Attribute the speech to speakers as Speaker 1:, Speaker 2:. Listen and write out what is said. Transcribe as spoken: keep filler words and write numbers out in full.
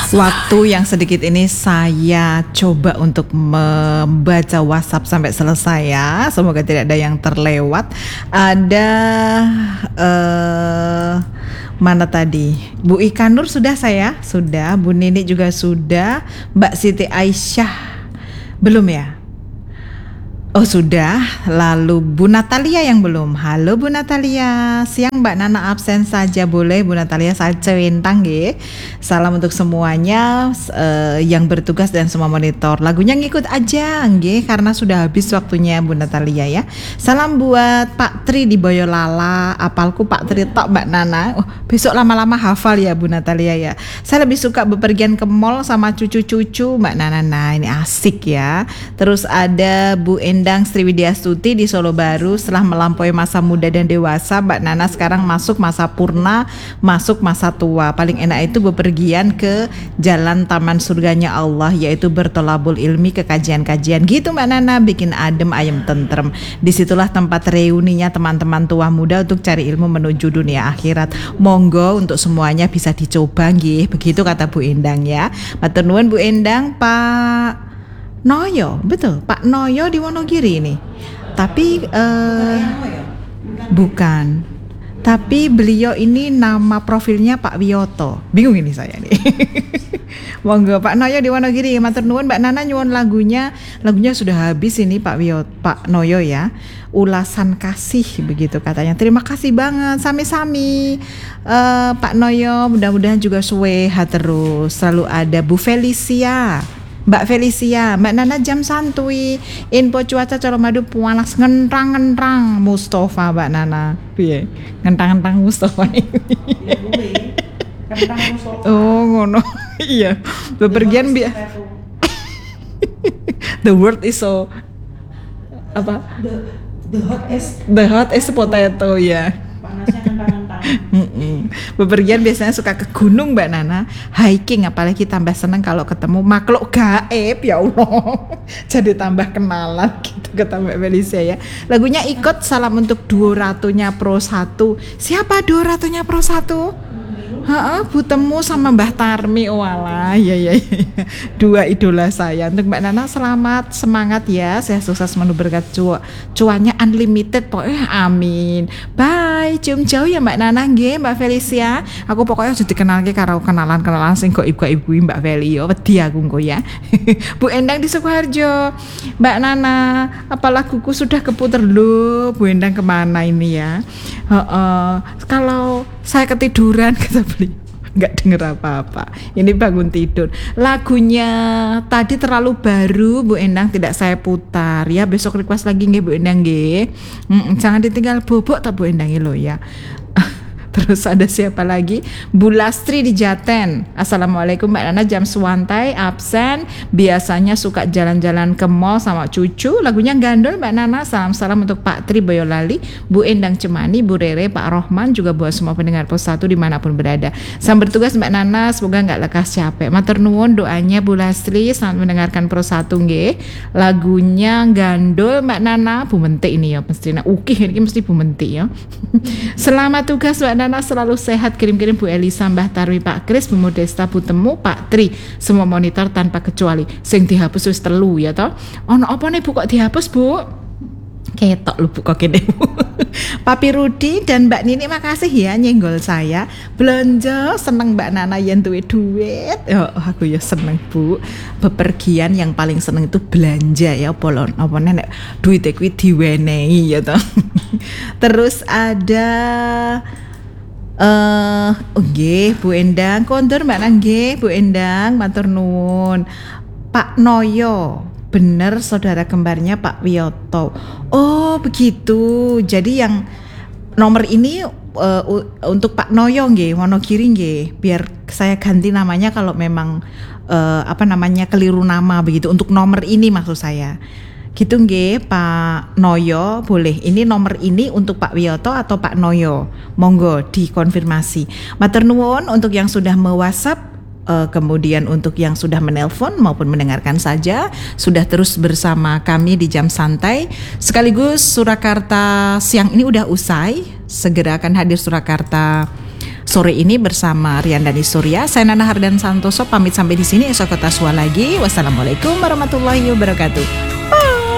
Speaker 1: Waktu yang sedikit ini saya coba untuk membaca WhatsApp sampai selesai ya. Semoga tidak ada yang terlewat. Ada uh, mana tadi? Bu Ika Nur sudah saya? Sudah. Bu Nini juga sudah. Mbak Siti Aisyah belum ya? Oh sudah, lalu Bu Natalia yang belum. Halo Bu Natalia, siang Mbak Nana absen saja boleh Bu Natalia, saya centang nggih. Salam untuk semuanya uh, yang bertugas dan semua monitor. Lagunya ngikut aja nggih karena sudah habis waktunya Bu Natalia ya. Salam buat Pak Tri di Boyolali, apalku Pak Tri tok Mbak Nana. Oh, besok lama-lama hafal ya Bu Natalia ya. Saya lebih suka bepergian ke mall sama cucu-cucu Mbak Nana. Nah, ini asik ya. Terus ada Bu Endang Sriwidyastuti di Solo Baru, setelah melampaui masa muda dan dewasa, Mbak Nana sekarang masuk masa purna, masuk masa tua. Paling enak itu bepergian ke jalan taman surganya Allah, yaitu bertolabul ilmi ke kajian-kajian gitu Mbak Nana, bikin adem ayem tentrem. Disitulah tempat reuninya teman-teman tua muda untuk cari ilmu menuju dunia akhirat. Monggo untuk semuanya bisa dicoba nggih, begitu kata Bu Endang ya. Matur nuwun Bu Endang. Pak Noyo, betul, Pak Noyo di Wonogiri ini. Tapi uh, bukan. Tapi beliau ini nama profilnya Pak Wiyoto. Bingung ini saya nih. Monggo Pak Noyo di Wonogiri. Matur nuwun Mbak Nana nyuwun lagunya. Lagunya sudah habis ini Pak Wiyoto, Pak Noyo ya. Ulasan kasih begitu katanya. Terima kasih banget sami-sami uh, Pak Noyo. Mudah-mudahan juga sehat terus. Selalu ada Bu Felicia. Mbak Felicia, Mbak Nana jam santuy. Info cuaca Colomadu panas ngentrang-ngentrang. Mustafa Mbak Nana. Piye? Ngentang-ngentang Mustafa ini. Oh, ngono. Iya. Bepergian bi The word is so apa?
Speaker 2: The, the hot is
Speaker 1: The hot is potato ya.
Speaker 2: Panasnya ngentang-ngentang.
Speaker 1: Bepergian biasanya suka ke gunung Mbak Nana, hiking, apalagi tambah seneng kalau ketemu makhluk gaib ya Allah. Jadi tambah kenalan gitu kata Mbak Felicia ya. Lagunya ikut salam untuk duo Ratunya Pro satu. Siapa duo Ratunya Pro satu? Heeh, Bu Temu sama Mbah Tarmi. Walah, ya ya ya. Dua idola saya. Untuk Mbak Nana selamat, semangat ya. Saya sukses menu berkat cu- cuannya unlimited pokoknya amin. Bye. Cium jauh ya Mbak Nana nggih, Mbak Felicia. Aku pokoknya sudah dikenal ke karo kenalan-kenalan sing kok ibu-ibu Mbak Feli yo. Wedi aku engko ya. Bu Endang di Sukoharjo. Mbak Nana, apa laguku sudah keputer lho. Bu Endang kemana ini ya? Heeh. Kalau saya ketiduran kata beliau, nggak denger apa-apa. Ini bangun tidur. Lagunya tadi terlalu baru Bu Endang, tidak saya putar ya. Besok request lagi nggih Bu Endang nggih. Hmm, jangan ditinggal bobok tak Bu Endang lo ya. Terus ada siapa lagi? Bu Lastri di Jaten. Assalamualaikum Mbak Nana, jam suwantai absen. Biasanya suka jalan-jalan ke mall sama cucu. Lagunya Gandol Mbak Nana. Salam-salam untuk Pak Tri Boyolali, Bu Endang Cemani, Bu Rere, Pak Rohman, juga buat semua pendengar Pos satu dimanapun berada. Selamat bertugas Mbak Nana, semoga nggak lekas capek. Matur nuwun doanya Bu Lastri. Selamat mendengarkan Pos satu nggih. Lagunya Gandol Mbak Nana. Bu Mentik ini ya mesti. Nah, ukih ini mesti Bu Mentik ya. Selamat tugas Mbak Nana. Nana selalu sehat, kirim-kirim Bu Elisa, Mbah Tarwi, Pak Kris, Bu Modesta, Bu Temu, Pak Tri, semua monitor tanpa kecuali. Sing dihapus wis telu ya toh. Ono apa nih Bu kok dihapus Bu? Ketok lu Bu kok gini Bu. Papi Rudi dan Mbak Nini makasih ya nyenggol saya. Belanja seneng Mbak Nana yang duwe duit. Oh, aku ya seneng Bu. Bepergian yang paling seneng itu belanja ya polon. Apa nek duite kuwi diwenehi ya toh. Terus ada Eh, uh, nggih Bu Endang, kondur Mbak Nang nggih Bu Endang, matur nuwun. Pak Noyo, bener saudara kembarnya Pak Wiyoto. Oh, begitu. Jadi yang nomor ini uh, untuk Pak Noyo nggih, Wonogiri nggih. Biar saya ganti namanya kalau memang uh, apa namanya keliru nama begitu. Untuk nomor ini maksud saya. Gitu nggih Pak Noyo, boleh. Ini nomor ini untuk Pak Wiyoto atau Pak Noyo? Monggo dikonfirmasi. Matur nuwun untuk yang sudah me-WhatsApp, uh, kemudian untuk yang sudah menelpon maupun mendengarkan saja, sudah terus bersama kami di Jam Santai. Sekaligus Surakarta siang ini udah usai. Segera akan hadir Surakarta sore ini bersama Rian Dani Surya. Saya Nana Hardan Santoso pamit sampai di sini. Esok kota sua lagi. Wassalamualaikum warahmatullahi wabarakatuh.